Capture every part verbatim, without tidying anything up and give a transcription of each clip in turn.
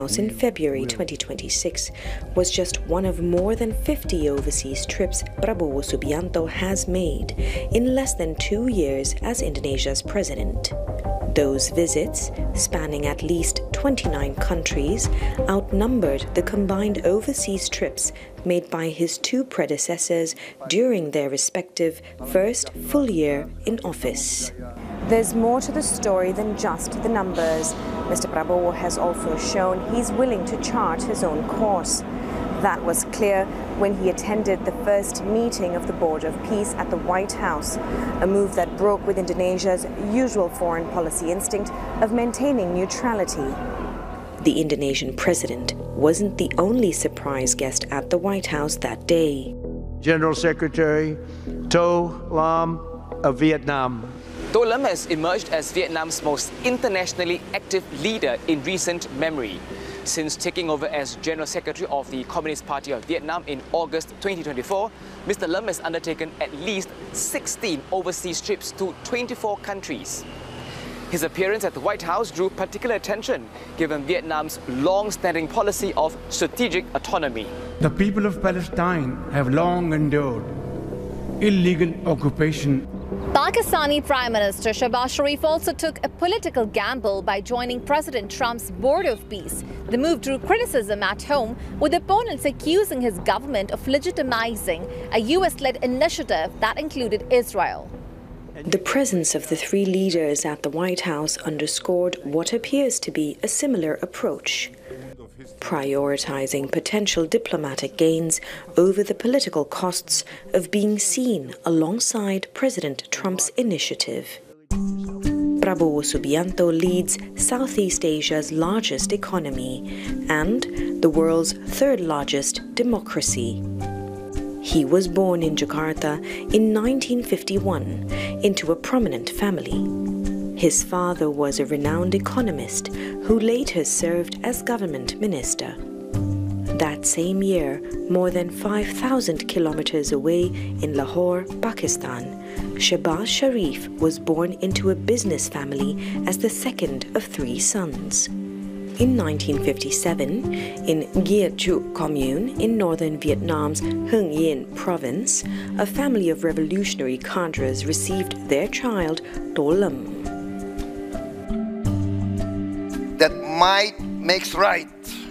in February twenty twenty-six was just one of more than fifty overseas trips Prabowo Subianto has made in less than two years as Indonesia's president. Those visits, spanning at least twenty-nine countries, outnumbered the combined overseas trips made by his two predecessors during their respective first full year in office. There's more to the story than just the numbers. Mister Prabowo has also shown he's willing to chart his own course. That was clear when he attended the first meeting of the Board of Peace at the White House, a move that broke with Indonesia's usual foreign policy instinct of maintaining neutrality. The Indonesian president wasn't the only surprise guest at the White House that day. General Secretary To Lam of Vietnam. To Lam has emerged as Vietnam's most internationally active leader in recent memory. Since taking over as General Secretary of the Communist Party of Vietnam in August twenty twenty-four, Mister Lam has undertaken at least sixteen overseas trips to twenty-four countries. His appearance at the White House drew particular attention given Vietnam's long-standing policy of strategic autonomy. The people of Palestine have long endured illegal occupation. Pakistani Prime Minister Shehbaz Sharif also took a political gamble by joining President Trump's Board of Peace. The move drew criticism at home, with opponents accusing his government of legitimizing a U S-led initiative that included Israel. The presence of the three leaders at the White House underscored what appears to be a similar approach, prioritizing potential diplomatic gains over the political costs of being seen alongside President Trump's initiative. Prabowo Subianto leads Southeast Asia's largest economy and the world's third largest democracy. He was born in Jakarta in nineteen fifty-one into a prominent family. His father was a renowned economist who later served as government minister. That same year, more than five thousand kilometers away in Lahore, Pakistan, Shehbaz Sharif was born into a business family as the second of three sons. In nineteen fifty-seven, in Gia Chu Commune in northern Vietnam's Hưng Yên province, a family of revolutionary cadres received their child, To Lam. That might makes right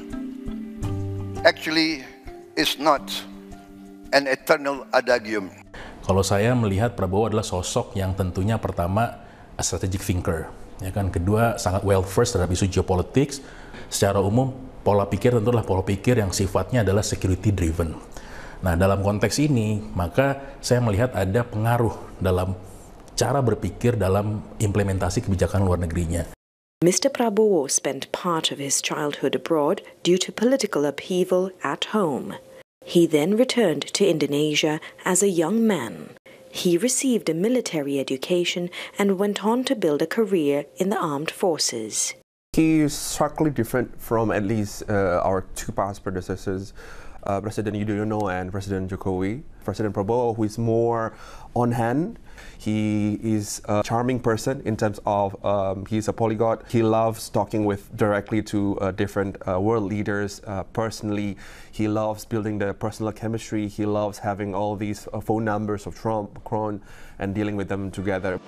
actually is not an eternal adagium. Kalau saya melihat Prabowo adalah sosok yang tentunya pertama a strategic thinker, ya kan. Kedua sangat well versed terhadap isu geopolitics. Secara umum pola pikir tentu adalah pola pikir yang sifatnya adalah security driven. Nah, dalam konteks ini maka saya melihat ada pengaruh dalam cara berpikir dalam implementasi kebijakan luar negerinya. Mister Prabowo spent part of his childhood abroad due to political upheaval at home. He then returned to Indonesia as a young man. He received a military education and went on to build a career in the armed forces. He is starkly different from at least uh, our two past predecessors, uh, President Yudhoyono and President Jokowi. President Prabowo, who is more on hand. He is a charming person in terms of um, he's a polyglot. He loves talking with directly to uh, different uh, world leaders uh, personally. He loves building the personal chemistry. He loves having all these uh, phone numbers of Trump, Macron, and dealing with them together.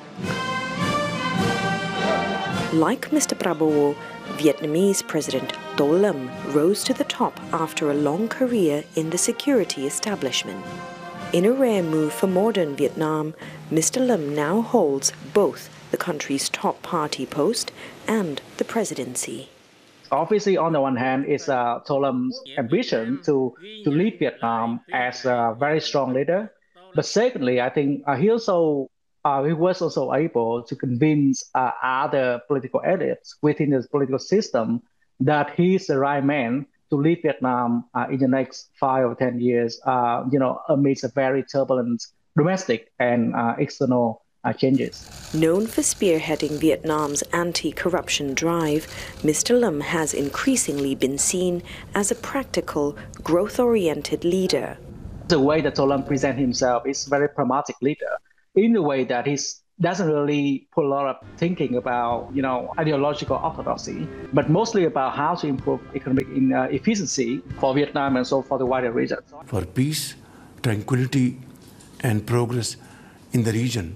Like Mister Prabowo, Vietnamese President To Lam rose to the top after a long career in the security establishment. In a rare move for modern Vietnam, Mister Lam now holds both the country's top party post and the presidency. Obviously, on the one hand, it's uh, To Lam's ambition to, to lead Vietnam as a very strong leader. But secondly, I think uh, he also uh, he was also able to convince uh, other political elites within the political system that he's the right man to lead Vietnam uh, in the next five or ten years, uh, you know, amidst a very turbulent domestic and uh, external uh, changes. Known for spearheading Vietnam's anti-corruption drive, Mister Lam has increasingly been seen as a practical, growth-oriented leader. The way that To Lam presents himself is a very pragmatic leader, in the way that he's doesn't really put a lot of thinking about, you know, ideological orthodoxy, but mostly about how to improve economic in, uh, efficiency for Vietnam and so for the wider region. For peace, tranquility, and progress in the region.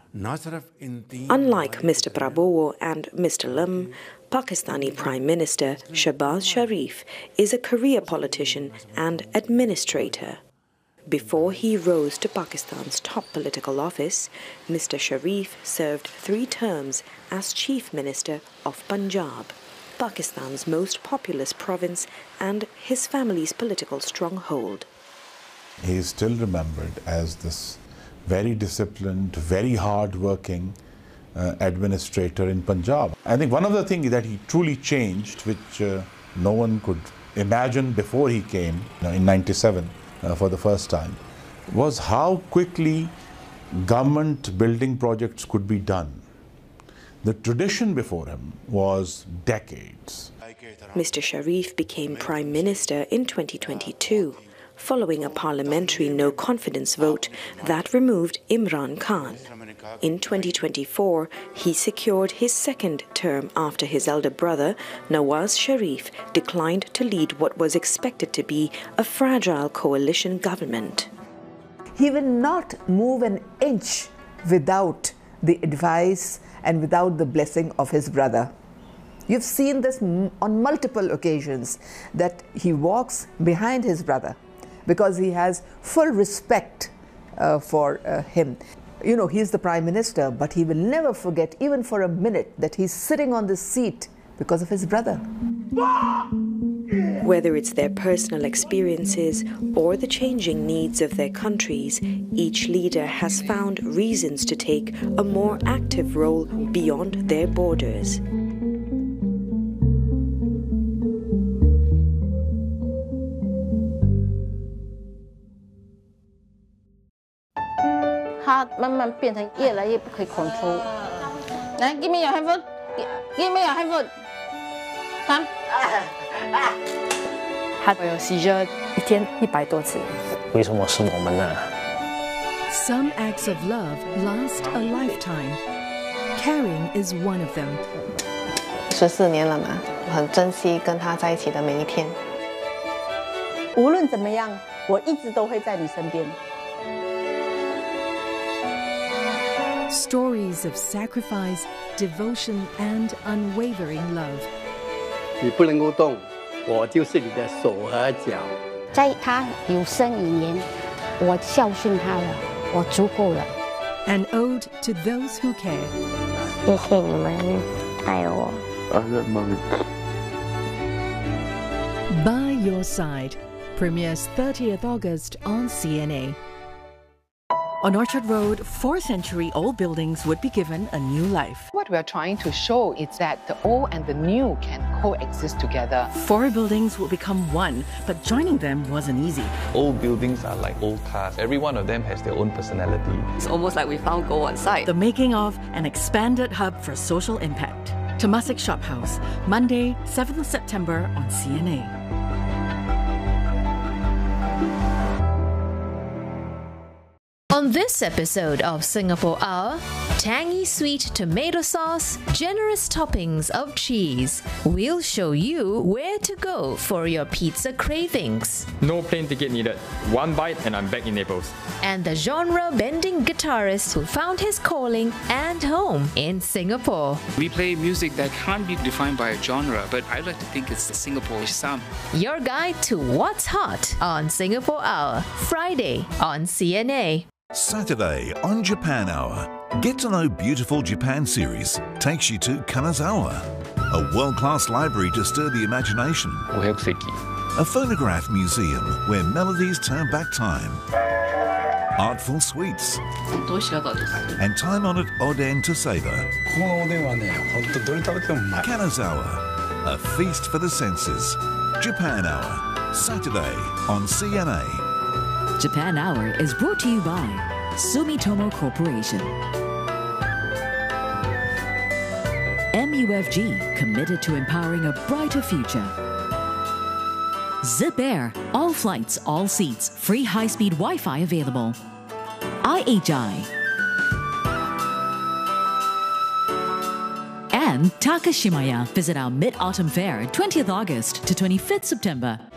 Unlike Mister Prabowo and Mister Lam, Pakistani Prime Minister Shehbaz Sharif is a career politician and administrator. Before he rose to Pakistan's top political office, Mister Sharif served three terms as Chief Minister of Punjab, Pakistan's most populous province and his family's political stronghold. He is still remembered as this very disciplined, very hard-working uh, administrator in Punjab. I think one of the things that he truly changed, which uh, no one could imagine before he came you know, in ninety-seven uh, for the first time, was how quickly government building projects could be done. The tradition before him was decades. Mister Sharif became Prime Minister in twenty twenty-two. Following a parliamentary no-confidence vote that removed Imran Khan. In twenty twenty-four, he secured his second term after his elder brother, Nawaz Sharif, declined to lead what was expected to be a fragile coalition government. He will not move an inch without the advice and without the blessing of his brother. You've seen this on multiple occasions, that he walks behind his brother, because he has full respect uh, for uh, him. You know, he's the Prime Minister, but he will never forget, even for a minute, that he's sitting on this seat because of his brother. Whether it's their personal experiences or the changing needs of their countries, each leader has found reasons to take a more active role beyond their borders. Give me your handphone. Give me your handphone. Come. 他有 seizure 一天一百多次。 为什么是我们呢？ Some acts of love last a lifetime. Caring is one of them. 十四年了嘛，我很珍惜跟他在一起的每一天。 无论怎么样，我一直都会在你身边。 Stories of sacrifice, devotion, and unwavering love. 你不能够动，我就是你的手和脚。 在他有生以年，我孝顺他了，我足够了。 An ode to those who care. 谢谢你们爱我。 By Your Side premieres thirtieth August on C N A. On Orchard Road, four century old buildings would be given a new life. What we are trying to show is that the old and the new can coexist together. Four buildings will become one, but joining them wasn't easy. Old buildings are like old cars. Every one of them has their own personality. It's almost like we found gold on site. The making of an expanded hub for social impact. Temasek Shop House, Monday, seventh September on C N A. On this episode of Singapore Hour, tangy sweet tomato sauce, generous toppings of cheese. We'll show you where to go for your pizza cravings. No plane ticket needed. One bite and I'm back in Naples. And the genre-bending guitarist who found his calling and home in Singapore. We play music that can't be defined by a genre, but I like to think it's the Singapore sound. Your guide to what's hot on Singapore Hour, Friday on C N A. Saturday on Japan Hour. Get to Know Beautiful Japan series takes you to Kanazawa, a world-class library to stir the imagination. A phonograph museum where melodies turn back time. Artful sweets. And time-honored oden to savor. Kanazawa, a feast for the senses. Japan Hour, Saturday on C N A. Japan Hour is brought to you by Sumitomo Corporation. M U F G, committed to empowering a brighter future. Zip Air, all flights, all seats, free high-speed Wi-Fi available. I H I. and Takashimaya. Visit our Mid-Autumn Fair, twentieth August to twenty-fifth September.